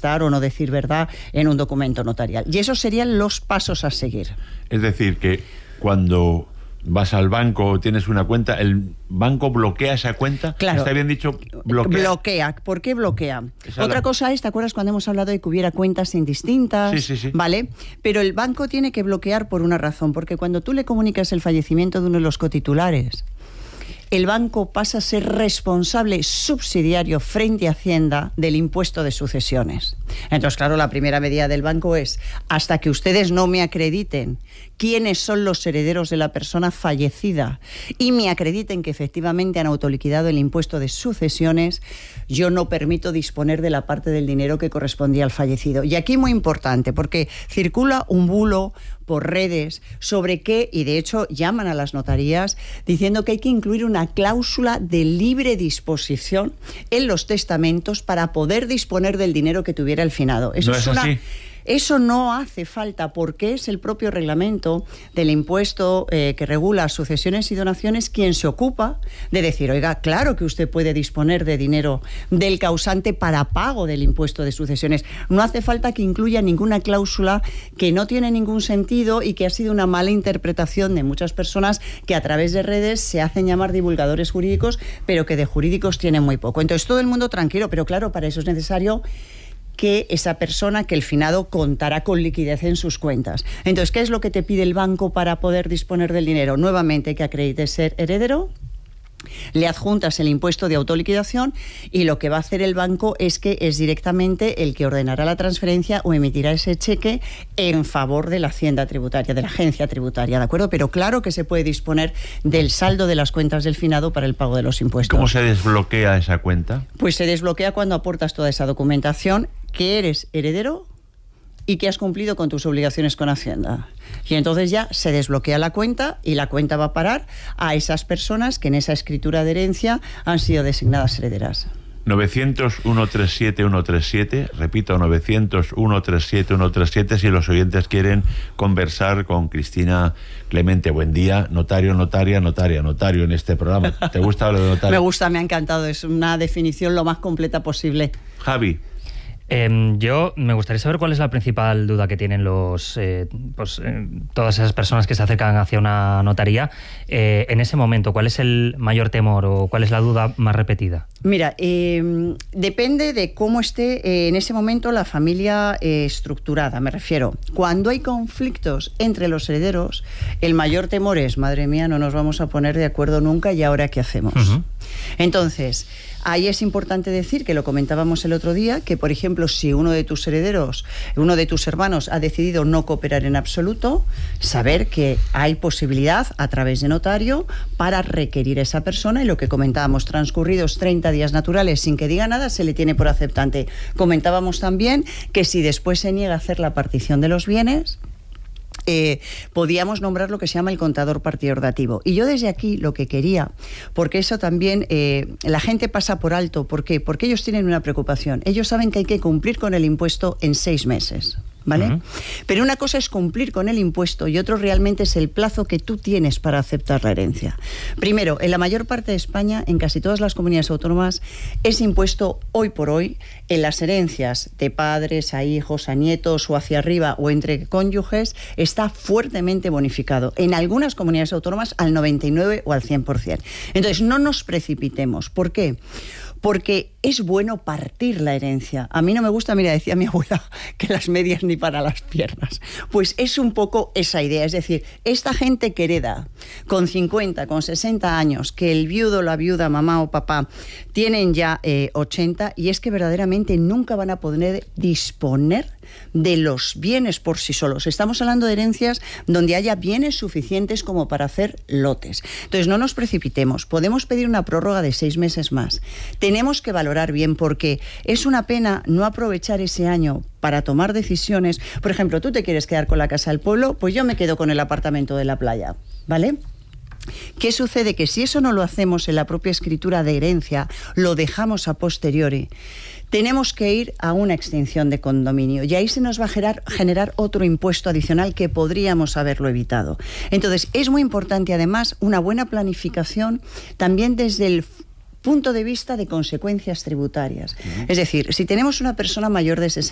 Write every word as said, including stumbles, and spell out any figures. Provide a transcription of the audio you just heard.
manifestar o no decir verdad en un documento notarial. Y esos serían los pasos a seguir. Es decir, que cuando vas al banco o tienes una cuenta, ¿el banco bloquea esa cuenta? Claro. ¿Está bien dicho? Bloquea. Bloquea. ¿Por qué bloquea? Esa Otra la... cosa es, ¿te acuerdas cuando hemos hablado de que hubiera cuentas indistintas? Sí, sí, sí. ¿Vale? Pero el banco tiene que bloquear por una razón, porque cuando tú le comunicas el fallecimiento de uno de los cotitulares, el banco pasa a ser responsable subsidiario frente a Hacienda del impuesto de sucesiones. Entonces, claro, la primera medida del banco es, hasta que ustedes no me acrediten quiénes son los herederos de la persona fallecida y me acrediten que efectivamente han autoliquidado el impuesto de sucesiones, yo no permito disponer de la parte del dinero que correspondía al fallecido. Y aquí muy importante, porque circula un bulo por redes sobre qué, y de hecho llaman a las notarías diciendo que hay que incluir una cláusula de libre disposición en los testamentos para poder disponer del dinero que tuviera el finado. Eso ¿No es es una... así? Eso no hace falta, porque es el propio reglamento del impuesto eh, que regula sucesiones y donaciones quien se ocupa de decir, oiga, claro que usted puede disponer de dinero del causante para pago del impuesto de sucesiones. No hace falta que incluya ninguna cláusula que no tiene ningún sentido y que ha sido una mala interpretación de muchas personas que a través de redes se hacen llamar divulgadores jurídicos, pero que de jurídicos tienen muy poco. Entonces, todo el mundo tranquilo, pero claro, para eso es necesario que esa persona, que el finado, contará con liquidez en sus cuentas. Entonces, ¿qué es lo que te pide el banco para poder disponer del dinero? Nuevamente, que acredites ser heredero, le adjuntas el impuesto de autoliquidación y lo que va a hacer el banco es que es directamente el que ordenará la transferencia o emitirá ese cheque en favor de la hacienda tributaria, de la agencia tributaria, ¿de acuerdo? Pero claro que se puede disponer del saldo de las cuentas del finado para el pago de los impuestos. ¿Cómo se desbloquea esa cuenta? Pues se desbloquea cuando aportas toda esa documentación, que eres heredero y que has cumplido con tus obligaciones con Hacienda. Y entonces ya se desbloquea la cuenta y la cuenta va a parar a esas personas que en esa escritura de herencia han sido designadas herederas. novecientos, ciento treinta y siete, ciento treinta y siete, repito, novecientos, ciento treinta y siete, ciento treinta y siete, si los oyentes quieren conversar con Cristina Clemente. Buen día, notario, notaria, notaria, notario en este programa. ¿Te gusta lo de notario? Me gusta, me ha encantado, es una definición lo más completa posible. Javi. Eh, yo me gustaría saber cuál es la principal duda que tienen los eh, pues, eh, todas esas personas que se acercan hacia una notaría eh, en ese momento. ¿Cuál es el mayor temor o cuál es la duda más repetida? Mira, eh, depende de cómo esté eh, en ese momento la familia eh, estructurada. Me refiero, cuando hay conflictos entre los herederos, el mayor temor es, madre mía, no nos vamos a poner de acuerdo nunca y ahora ¿qué hacemos? Uh-huh. Entonces, ahí es importante decir, que lo comentábamos el otro día, que por ejemplo, si uno de tus herederos, uno de tus hermanos ha decidido no cooperar en absoluto, saber que hay posibilidad a través de notario para requerir a esa persona, y lo que comentábamos, transcurridos treinta días naturales sin que diga nada, se le tiene por aceptante. Comentábamos también que si después se niega a hacer la partición de los bienes, Eh, podíamos nombrar lo que se llama el contador partidor dativo. Y yo desde aquí lo que quería, porque eso también eh, la gente pasa por alto. ¿Por qué? Porque ellos tienen una preocupación. Ellos saben que hay que cumplir con el impuesto en seis meses. ¿Vale? Uh-huh. Pero una cosa es cumplir con el impuesto y otro realmente es el plazo que tú tienes para aceptar la herencia. Primero, en la mayor parte de España, en casi todas las comunidades autónomas, ese impuesto hoy por hoy, en las herencias de padres a hijos, a nietos o hacia arriba o entre cónyuges, está fuertemente bonificado. En algunas comunidades autónomas al noventa y nueve o al cien por ciento. Entonces, no nos precipitemos. ¿Por qué? Porque es bueno partir la herencia. A mí no me gusta, mira, decía mi abuela, que las medias ni para las piernas. Pues es un poco esa idea. Es decir, esta gente que hereda con cincuenta, con sesenta años, que el viudo, la viuda, mamá o papá, tienen ya eh, ochenta, y es que verdaderamente nunca van a poder disponer de los bienes por sí solos. Estamos hablando de herencias donde haya bienes suficientes como para hacer lotes. Entonces, no nos precipitemos. Podemos pedir una prórroga de seis meses más. Tenemos que valorar bien, porque es una pena no aprovechar ese año para tomar decisiones. Por ejemplo, tú te quieres quedar con la casa del pueblo, pues yo me quedo con el apartamento de la playa, ¿vale? ¿Qué sucede? Que si eso no lo hacemos en la propia escritura de herencia, lo dejamos a posteriori, tenemos que ir a una extinción de condominio y ahí se nos va a generar, generar otro impuesto adicional que podríamos haberlo evitado. Entonces, es muy importante además una buena planificación también desde el punto de vista de consecuencias tributarias. Uh-huh. Es decir, si tenemos una persona mayor de sesenta